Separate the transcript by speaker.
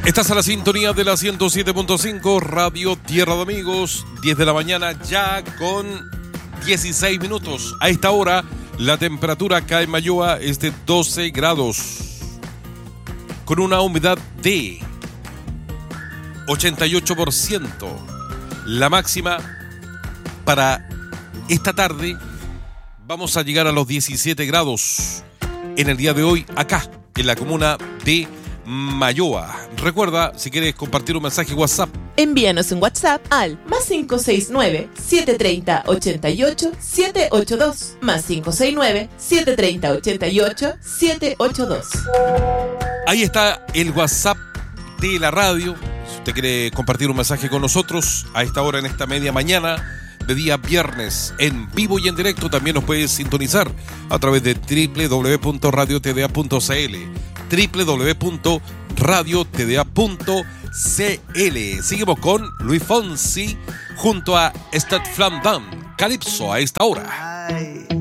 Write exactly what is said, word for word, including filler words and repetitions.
Speaker 1: Estás a la sintonía de la ciento siete punto cinco Radio Tierra de Amigos, diez de la mañana ya con dieciséis minutos. A esta hora la temperatura acá en Mayoa es de doce grados, con una humedad de ochenta y ocho por ciento. La máxima para esta tarde vamos a llegar a los diecisiete grados en el día de hoy acá en la comuna de Mayoa. Recuerda, si quieres compartir un mensaje WhatsApp,
Speaker 2: envíanos un WhatsApp al más cinco seis nueve, siete tres cero, ochenta y ocho, siete ocho dos, más cinco seis nueve, siete tres cero, ochenta y ocho, siete ocho dos.
Speaker 1: Ahí está el WhatsApp de la radio. Si usted quiere compartir un mensaje con nosotros a esta hora, en esta media mañana de día viernes, en vivo y en directo, también nos puedes sintonizar a través de doble u doble u doble u punto radio t d a punto c l, doble u doble u doble u punto radio t d a punto c l. Seguimos con Luis Fonsi junto a Stat Flam Dam, Calypso a esta hora.